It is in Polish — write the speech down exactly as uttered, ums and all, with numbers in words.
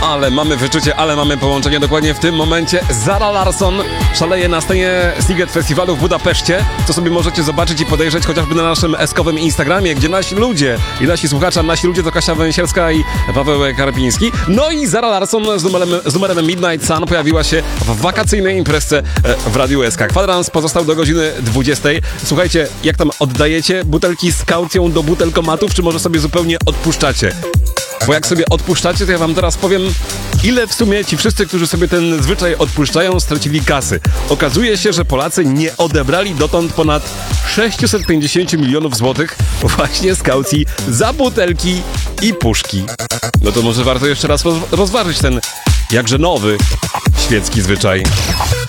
Ale mamy wyczucie, ale mamy połączenie dokładnie w tym momencie. Zara Larsson szaleje na scenie Sziget Festiwalu w Budapeszcie, co sobie możecie zobaczyć i podejrzeć chociażby na naszym eskowym Instagramie, gdzie nasi ludzie i nasi słuchacze, nasi ludzie to Kasia Węsierska i Paweł Karpiński. No i Zara Larsson z numerem, z numerem Midnight Sun pojawiła się w wakacyjnej imprezce w Radiu S K. Kwadrans pozostał do godziny dwudziestej. Słuchajcie, jak tam oddajecie butelki z kaucją do butelkomatów, czy może sobie zupełnie odpuszczacie? Bo jak sobie odpuszczacie, to ja wam teraz powiem, ile w sumie ci wszyscy, którzy sobie ten zwyczaj odpuszczają, stracili kasy. Okazuje się, że Polacy nie odebrali dotąd ponad sześćset pięćdziesiąt milionów złotych właśnie z kaucji za butelki i puszki. No to może warto jeszcze raz roz- rozważyć ten jakże nowy świecki zwyczaj.